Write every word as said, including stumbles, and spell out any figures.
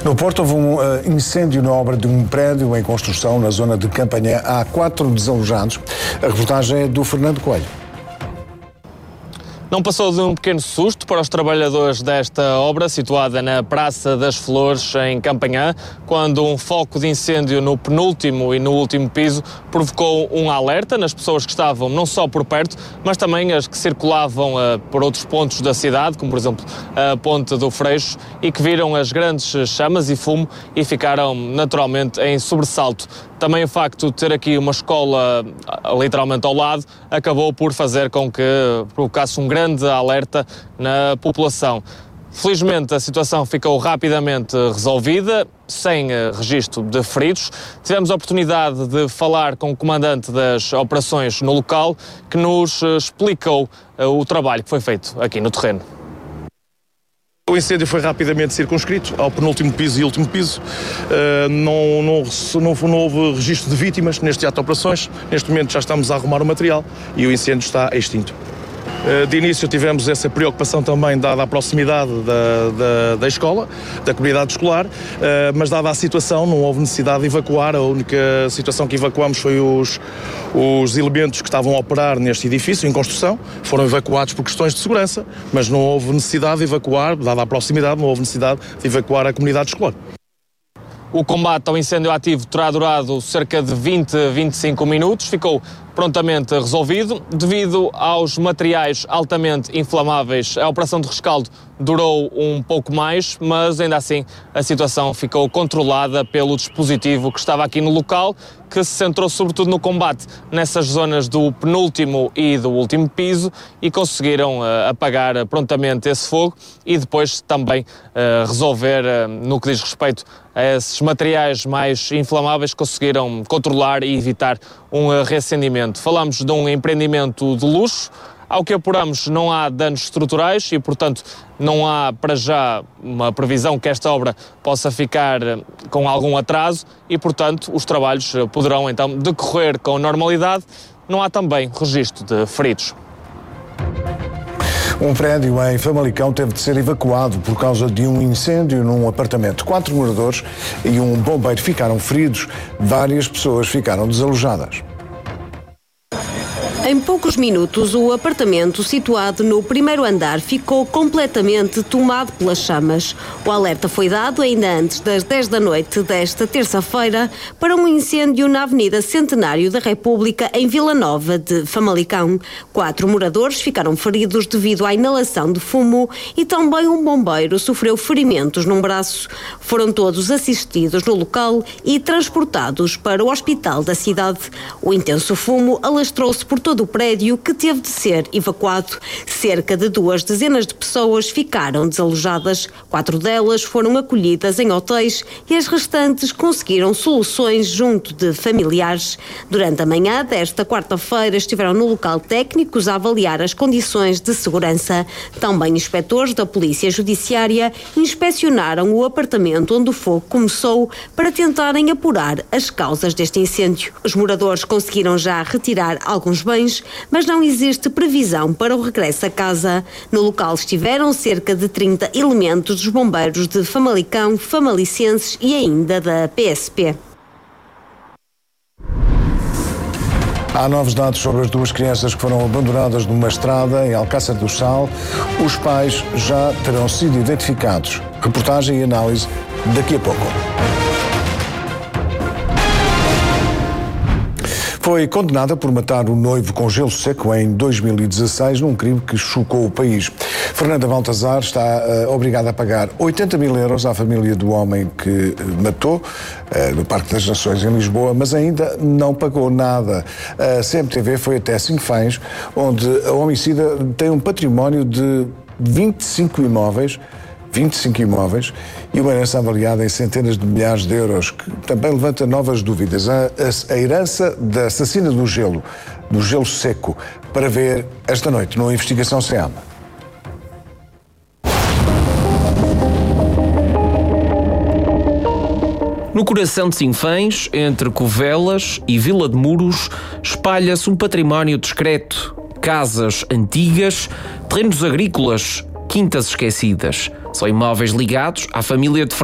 No Porto houve um uh, incêndio na obra de um prédio em construção na zona de Campanhã. Há quatro desalojados. A reportagem é do Fernando Coelho. Não passou de um pequeno susto para os trabalhadores desta obra, situada na Praça das Flores, em Campanhã, quando um foco de incêndio no penúltimo e no último piso provocou um alerta nas pessoas que estavam não só por perto, mas também as que circulavam uh, por outros pontos da cidade, como por exemplo a Ponte do Freixo, e que viram as grandes chamas e fumo e ficaram naturalmente em sobressalto. Também o facto de ter aqui uma escola literalmente ao lado acabou por fazer com que provocasse um grande alerta na população. Felizmente a situação ficou rapidamente resolvida, sem registro de feridos. Tivemos a oportunidade de falar com o comandante das operações no local, que nos explicou o trabalho que foi feito aqui no terreno. O incêndio foi rapidamente circunscrito ao penúltimo piso e último piso. Uh, não, não, não, não houve registro de vítimas neste ato de operações. Neste momento já estamos a arrumar o material e o incêndio está extinto. Uh, de início tivemos essa preocupação também dada a proximidade da, da, da escola, da comunidade escolar, uh, mas dada a situação não houve necessidade de evacuar. A única situação que evacuamos foi os, os elementos que estavam a operar neste edifício em construção, foram evacuados por questões de segurança, mas não houve necessidade de evacuar, dada a proximidade, não houve necessidade de evacuar a comunidade escolar. O combate ao incêndio ativo terá durado cerca de vinte a vinte e cinco minutos, ficou prontamente resolvido. Devido aos materiais altamente inflamáveis, a operação de rescaldo durou um pouco mais, mas ainda assim a situação ficou controlada pelo dispositivo que estava aqui no local, que se centrou sobretudo no combate nessas zonas do penúltimo e do último piso e conseguiram uh, apagar prontamente esse fogo e depois também uh, resolver, uh, no que diz respeito a esses materiais mais inflamáveis, conseguiram controlar e evitar um uh, reacendimento. Falamos de um empreendimento de luxo. Ao que apuramos, não há danos estruturais e, portanto, não há para já uma previsão que esta obra possa ficar com algum atraso e, portanto, os trabalhos poderão então decorrer com normalidade. Não há também registro de feridos. Um prédio em Famalicão teve de ser evacuado por causa de um incêndio num apartamento. Quatro moradores e um bombeiro ficaram feridos. Várias pessoas ficaram desalojadas. Em poucos minutos, o apartamento situado no primeiro andar ficou completamente tomado pelas chamas. O alerta foi dado ainda antes das dez da noite desta terça-feira para um incêndio na Avenida Centenário da República, em Vila Nova de Famalicão. Quatro moradores ficaram feridos devido à inalação de fumo e também um bombeiro sofreu ferimentos num braço. Foram todos assistidos no local e transportados para o hospital da cidade. O intenso fumo alastrou-se por todo do prédio, que teve de ser evacuado. Cerca de duas dezenas de pessoas ficaram desalojadas. Quatro delas foram acolhidas em hotéis e as restantes conseguiram soluções junto de familiares. Durante a manhã desta quarta-feira estiveram no local técnicos a avaliar as condições de segurança. Também inspectores da Polícia Judiciária inspecionaram o apartamento onde o fogo começou para tentarem apurar as causas deste incêndio. Os moradores conseguiram já retirar alguns bens, mas não existe previsão para o regresso a casa. No local estiveram cerca de trinta elementos dos bombeiros de Famalicão, famalicenses e ainda da P S P. Há novos dados sobre as duas crianças que foram abandonadas numa estrada em Alcácer do Sal. Os pais já terão sido identificados. Reportagem e análise daqui a pouco. Foi condenada por matar o noivo com gelo seco em dois mil e dezasseis, num crime que chocou o país. Fernanda Baltazar está uh, obrigada a pagar oitenta mil euros à família do homem que uh, matou uh, no Parque das Nações, em Lisboa, mas ainda não pagou nada. A C M T V foi até Sinfãs, onde a homicida tem um património de vinte e cinco imóveis, vinte e cinco imóveis e uma herança avaliada em centenas de milhares de euros, que também levanta novas dúvidas. A, a, a herança da assassina do gelo, do gelo seco, para ver esta noite no Investigação C M. No coração de Sinfãs, entre Covelas e Vila de Muros, espalha-se um património discreto. Casas antigas, terrenos agrícolas, quintas esquecidas. São imóveis ligados à família de